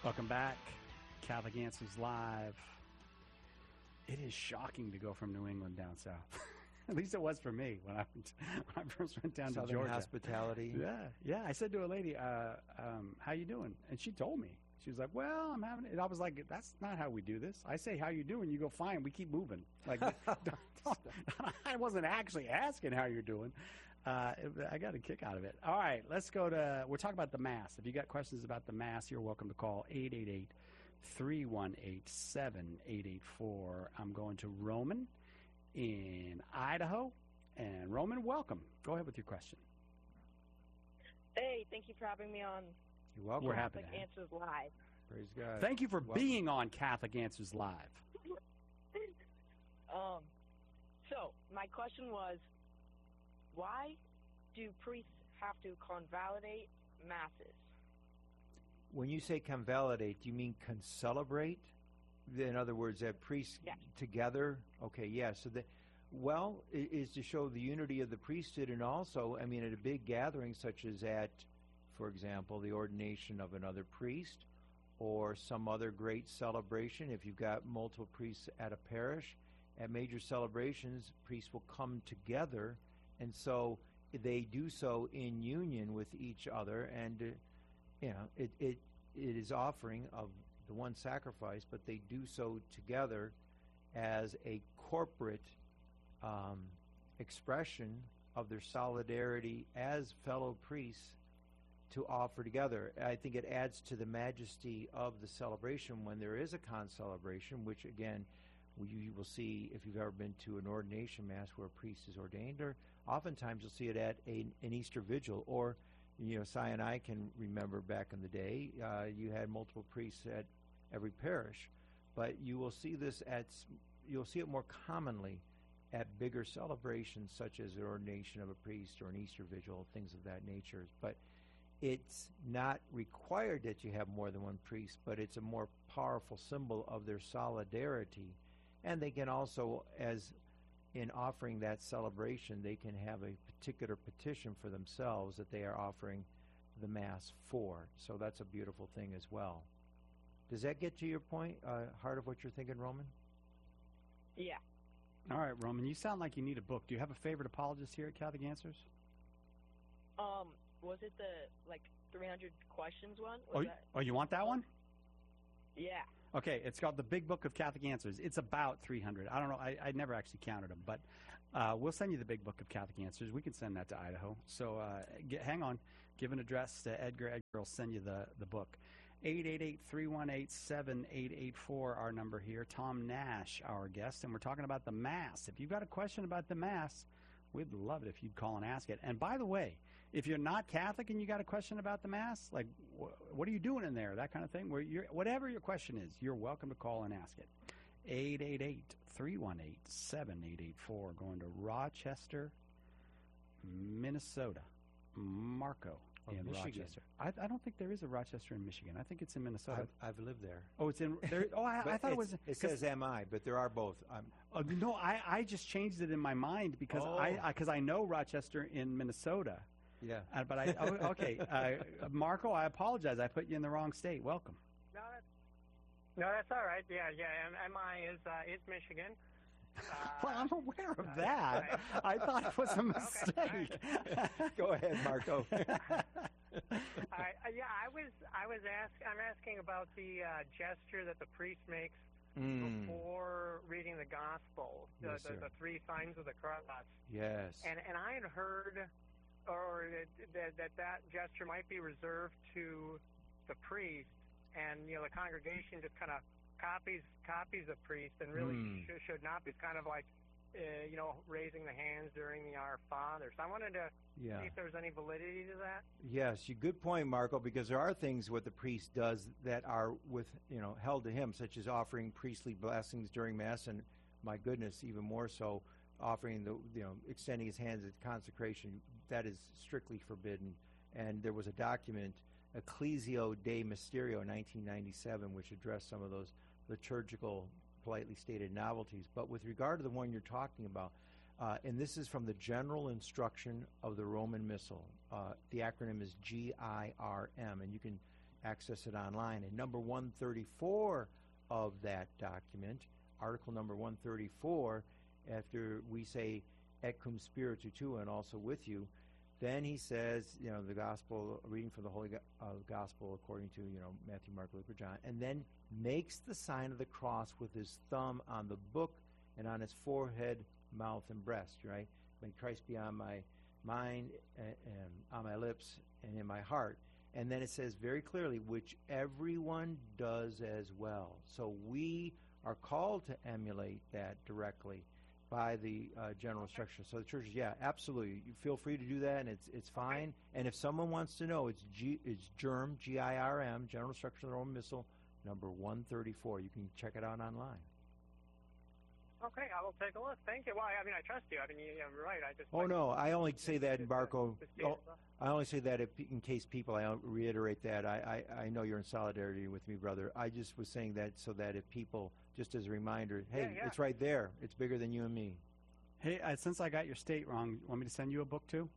Welcome back. Catholic Answers Live. It is shocking to go from New England down south. At least it was for me when I first went down Southern to Georgia. hospitality. Yeah. I said to a lady, how you doing? And she told me. She was like, well, I'm having it. And I was like, that's not how we do this. I say, how you doing? You go, fine. We keep moving. Like, I wasn't actually asking how you're doing. I got a kick out of it. All right, let's go to, we're talking about the Mass. If you got questions about the Mass, you're welcome to call 888-318-7884. I'm going to Roman in Idaho. And Roman, welcome. Go ahead with your question. Hey, thank you for having me on You're welcome. We're happy Catholic to have Answers Live. Praise God. Thank you for Welcome. being on Catholic Answers Live. So, my question was, why do priests have to convalidate masses? When you say convalidate, do you mean concelebrate? In other words, that priests Yeah. together? Okay, yeah. So it is to show the unity of the priesthood, and also, I mean, at a big gathering such as at, for example, the ordination of another priest or some other great celebration. If you've got multiple priests at a parish, at major celebrations, priests will come together, and so they do so in union with each other, and it is offering of the one sacrifice, but they do so together as a corporate expression of their solidarity as fellow priests to offer together. I think it adds to the majesty of the celebration when there is a concelebration, which again you will see if you've ever been to an ordination mass where a priest is ordained, or oftentimes you'll see it at an Easter vigil, or Si and I can remember back in the day, you had multiple priests at every parish, but you will see you'll see it more commonly at bigger celebrations such as the ordination of a priest or an Easter vigil, things of that nature. But it's not required that you have more than one priest, but it's a more powerful symbol of their solidarity. And they can also, as in offering that celebration, they can have a particular petition for themselves that they are offering the Mass for. So that's a beautiful thing as well. Does that get to your point, heart of what you're thinking, Roman? Yeah. All right, Roman, you sound like you need a book. Do you have a favorite apologist here at Catholic Answers? Was it the 300 questions one? You want that one? Yeah. Okay, it's called The Big Book of Catholic Answers. It's about 300. I don't know. I never actually counted them, but we'll send you The Big Book of Catholic Answers. We can send that to Idaho. So hang on. Give an address to Edgar. Edgar will send you the book. 888-318-7884, our number here. Tom Nash, our guest, and we're talking about the Mass. If you've got a question about the Mass, we'd love it if you'd call and ask it. And by the way, if you're not Catholic and you got a question about the Mass, like what are you doing in there, that kind of thing, whatever your question is, you're welcome to call and ask it. 888-318-7884, going to Rochester, Minnesota. Marco in Michigan. Rochester. I don't think there is a Rochester in Michigan. I think it's in Minnesota. I've lived there. Oh, it's in there. Oh, I thought it was. It says MI, but there are both. No, I just changed it in my mind because I know Rochester in Minnesota. Yeah. But okay. Marco, I apologize. I put you in the wrong state. Welcome. No, that's all right. Yeah. MI is Michigan. Well, I'm aware of that. I thought it was a mistake. Go ahead, Marco. I'm asking about the gesture that the priest makes before reading the gospel, Yes, the three signs of the cross. Yes. And I had heard, that gesture might be reserved to the priest, and the congregation just kind of copies the priest, and really should not be. It's kind of like raising the hands during the Our Father. So I wanted to see if there was any validity to that. Yes, good point, Marco, because there are things what the priest does that are held to him, such as offering priestly blessings during Mass, and my goodness, even more so, offering extending his hands at consecration. That is strictly forbidden. And there was a document, Ecclesio de Mysterio, 1997, which addressed some of those liturgical, politely stated novelties. But with regard to the one you're talking about, and this is from the General Instruction of the Roman Missal. The acronym is GIRM, and you can access it online. And number 134 of that document, article number 134, after we say et cum spiritu tuo, and also with you, then he says, the gospel, reading from the Holy Gospel according to, Matthew, Mark, Luke, or John, and then makes the sign of the cross with his thumb on the book and on his forehead, mouth, and breast, right? May Christ be on my mind, and on my lips, and in my heart. And then it says very clearly, which everyone does as well. So we are called to emulate that directly by the general instruction. So the churches, yeah, absolutely. You feel free to do that, and it's fine. And if someone wants to know, it's GIRM, G-I-R-M, General Instruction of the Roman Missal, number 134. You can check it out online. Okay, I will take a look. Thank you. Well, I mean, I trust you. I mean, you're right. I just. Oh no, I only say that, Marco. I only say that in case people. I don't reiterate that. I know you're in solidarity with me, brother. I just was saying that so that if people, just as a reminder, hey, Yeah. it's right there. It's bigger than you and me. Hey, since I got your state wrong, want me to send you a book too?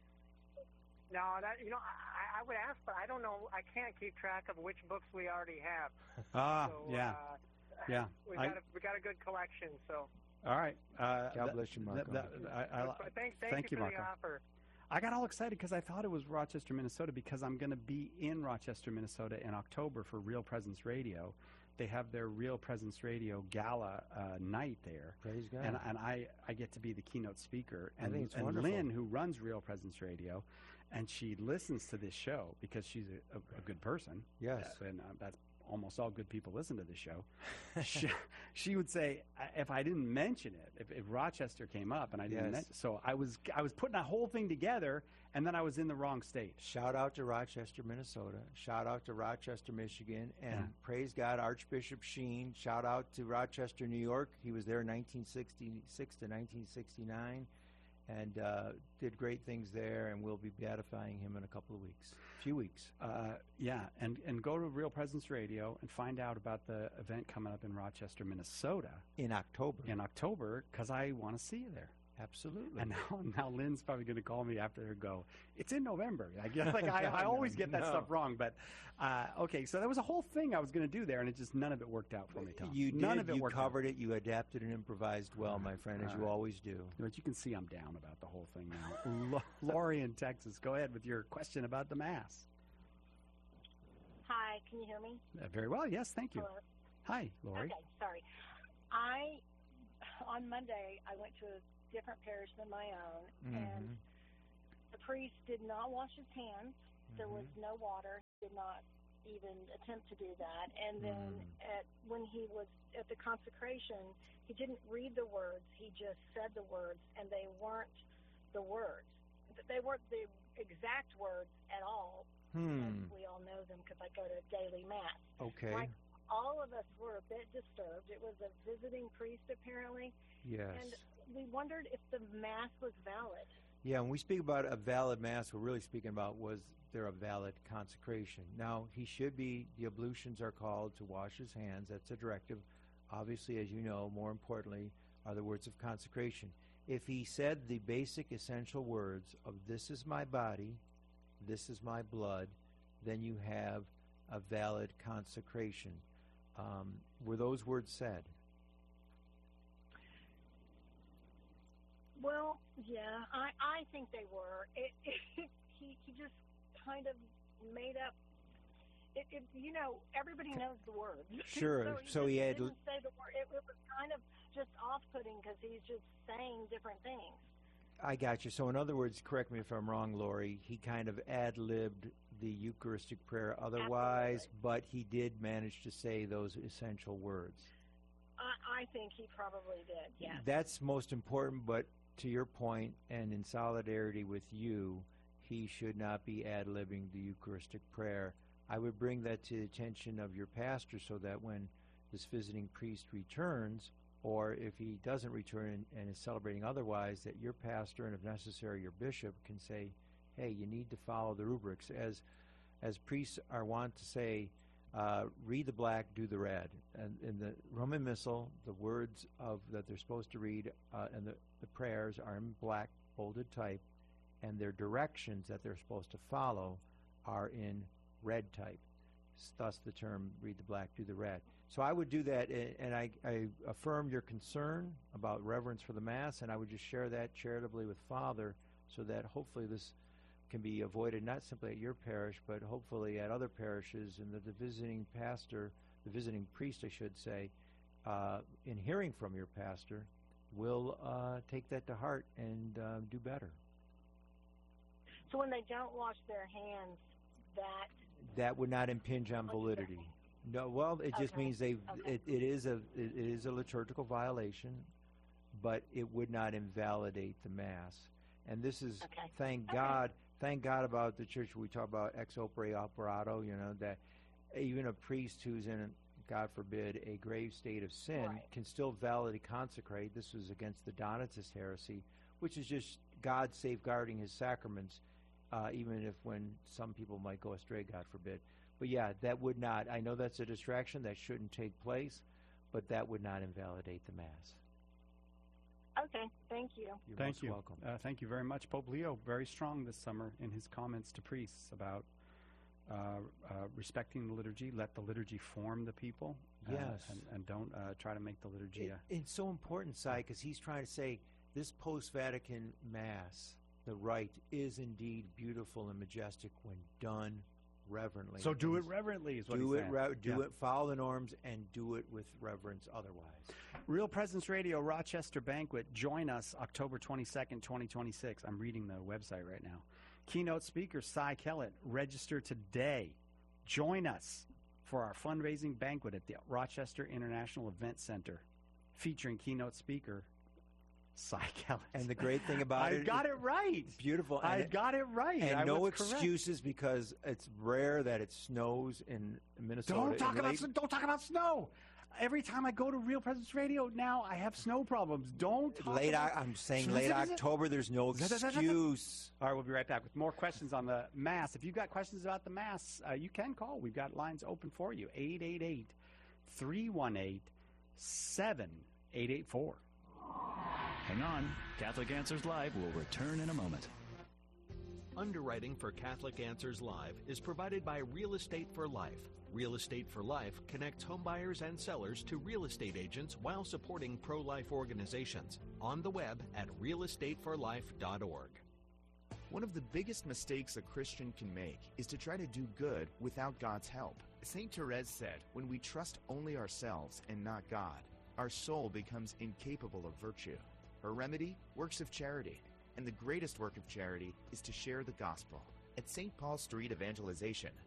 No, I would ask, but I don't know. I can't keep track of which books we already have. Ah, So, yeah. Yeah. We got a good collection. So. All right. God bless you, Marco. Thank you for Marco. the offer. I got all excited because I thought it was Rochester, Minnesota, because I'm going to be in Rochester, Minnesota in October for Real Presence Radio. They have their Real Presence Radio gala night there. Praise God. And I get to be the keynote speaker. I think it's and wonderful. Lynn, who runs Real Presence Radio, and she listens to this show because she's a good person. Yes. And that's almost all good people listen to this show. She would say, if I didn't mention it, if Rochester came up and I didn't mention, so I was putting a whole thing together, and then I was in the wrong state. Shout out to Rochester, Minnesota. Shout out to Rochester, Michigan. And praise God, Archbishop Sheen. Shout out to Rochester, New York. He was there 1966 to 1969 and did great things there, and we'll be beatifying him in a few weeks. And go to Real Presence Radio and find out about the event coming up in Rochester, Minnesota. In October, because I want to see you there. Absolutely. And now Lynn's probably going to call me after and go, it's in November. I always get that stuff wrong. But, okay, so there was a whole thing I was going to do there, and none of it worked out for me, Tom. You none did. of it You worked covered out. it. You adapted and improvised well, my friend, as you always do. But you can see I'm down about the whole thing now. Lori in Texas, go ahead with your question about the Mass. Hi, can you hear me? Very well, yes, thank you. Hello. Hi, Lori. Okay, sorry. On Monday, I went to a different parish than my own, and the priest did not wash his hands. There was no water. He did not even attempt to do that. And then when he was at the consecration, he didn't read the words. He just said the words, and they weren't the words. They weren't the exact words at all. As we all know them because I go to daily Mass. Okay. Like, all of us were a bit disturbed. It was a visiting priest, apparently. Yes. And we wondered if the Mass was valid. Yeah, when we speak about a valid Mass, we're really speaking about was there a valid consecration. Now, the ablutions are called to wash his hands. That's a directive. Obviously, as you know, more importantly, are the words of consecration. If he said the basic essential words of this is my body, this is my blood, then you have a valid consecration. Were those words said? Well, yeah, I think they were. He just kind of made up. Everybody knows the words. Sure. so he had. Didn't say the word. It was kind of just off-putting because he's just saying different things. I got you. So in other words, correct me if I'm wrong, Lori, he kind of ad-libbed the Eucharistic prayer otherwise, Absolutely. But he did manage to say those essential words. I think he probably did, yes. That's most important, but to your point, and in solidarity with you, he should not be ad-libbing the Eucharistic prayer. I would bring that to the attention of your pastor so that when this visiting priest returns, or if he doesn't return and is celebrating otherwise, that your pastor and if necessary your bishop can say, hey, you need to follow the rubrics. As priests are wont to say, read the black, do the red. And in the Roman Missal, the words that they're supposed to read and the prayers are in black, bolded type, and their directions that they're supposed to follow are in red type. thus the term read the black, do the red. So I would do that, and I affirm your concern about reverence for the Mass, and I would just share that charitably with Father so that hopefully this can be avoided not simply at your parish, but hopefully at other parishes, and that the visiting pastor, the visiting priest, I should say, in hearing from your pastor, will take that to heart and do better. So when they don't wash their hands, that would not impinge on validity. No, well, it just means it is a liturgical violation, but it would not invalidate the Mass. And this is thank God about the church. We talk about ex opere operato, that even a priest who's in, God forbid, a grave state of sin can still validly consecrate. This was against the Donatist heresy, which is just God safeguarding his sacraments, even if when some people might go astray, God forbid. But yeah, that would not, I know that's a distraction, that shouldn't take place, but that would not invalidate the Mass. Okay, thank you. You're Thank most you. welcome. Thank you very much. Pope Leo, very strong this summer in his comments to priests about respecting the liturgy. Let the liturgy form the people. Yes. And don't try to make the liturgy. It's so important, Si, because he's trying to say this post-Vatican Mass, the rite, is indeed beautiful and majestic when done reverently. So do it reverently is what he's saying. Do it, follow the norms, and do it with reverence otherwise. Real Presence Radio Rochester Banquet. Join us October 22nd, 2026. I'm reading the website right now. Keynote speaker, Cy Kellett. Register today. Join us for our fundraising banquet at the Rochester International Event Center, featuring keynote speaker, Cy Kellett. And the great thing about I got it right. Beautiful. I got it right. And I no was correct. excuses, because it's rare that it snows in Minnesota. Don't talk about snow. Every time I go to Real Presence Radio now, I have snow problems. Don't talk I'm saying late October, there's no excuse. All right, we'll be right back with more questions on the Mass. If you've got questions about the Mass, you can call. We've got lines open for you. 888-318-7884. Hang on. Catholic Answers Live will return in a moment. Underwriting for Catholic Answers Live is provided by Real Estate for Life. Real Estate for Life connects homebuyers and sellers to real estate agents while supporting pro-life organizations. On the web at realestateforlife.org. One of the biggest mistakes a Christian can make is to try to do good without God's help. St. Therese said, when we trust only ourselves and not God, our soul becomes incapable of virtue. Her remedy? Works of charity. And the greatest work of charity is to share the gospel. At St. Paul Street Evangelization,